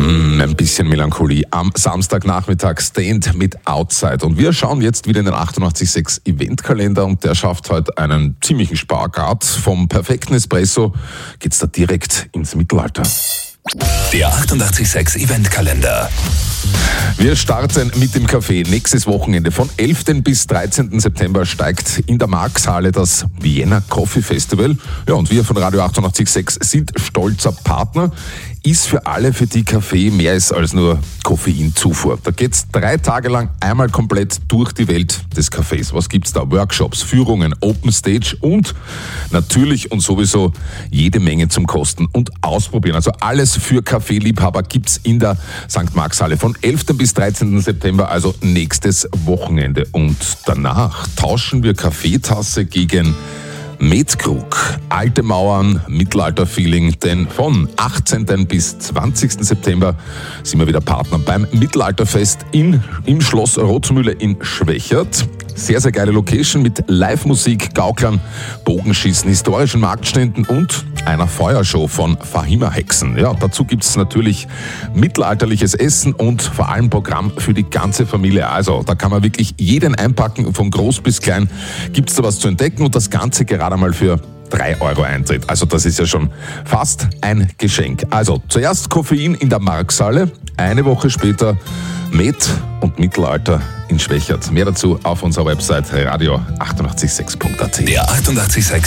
Ein bisschen Melancholie am Samstagnachmittag, Stand mit Outside. Und wir schauen jetzt wieder in den 88.6 Eventkalender und der schafft heute einen ziemlichen Spagat. Vom perfekten Espresso geht's da direkt ins Mittelalter. Der 88.6 Eventkalender. Wir starten mit dem Café. Nächstes Wochenende von 11. bis 13. September steigt in der Marx-Halle das Vienna Coffee Festival. Ja, und wir von Radio 88.6 sind stolzer Partner. Ist für alle, für die Kaffee mehr ist als nur Koffeinzufuhr. Da geht's 3 Tage lang einmal komplett durch die Welt des Kaffees. Was gibt's da? Workshops, Führungen, Open Stage und natürlich und sowieso jede Menge zum Kosten und Ausprobieren. Also alles für Kaffeeliebhaber gibt's in der St. Marx-Halle von 11. bis 13. September, also nächstes Wochenende. Und danach tauschen wir Kaffeetasse gegen Metkrug, alte Mauern, Mittelalter-Feeling, denn von 18. bis 20. September sind wir wieder Partner beim Mittelalterfest im Schloss Rotzmühle in Schwächert. Sehr, sehr geile Location mit Live-Musik, Gauklern, Bogenschießen, historischen Marktständen und einer Feuershow von Fahima-Hexen. Ja, dazu gibt's natürlich mittelalterliches Essen und vor allem Programm für die ganze Familie. Also da kann man wirklich jeden einpacken, von groß bis klein gibt's da was zu entdecken und das Ganze gerade mal für 3 Euro Eintritt. Also das ist ja schon fast ein Geschenk. Also zuerst Koffein in der Marx-Halle, eine Woche später Met und Mittelalter in Schwächert. Mehr dazu auf unserer Website radio886.at. Der 88.6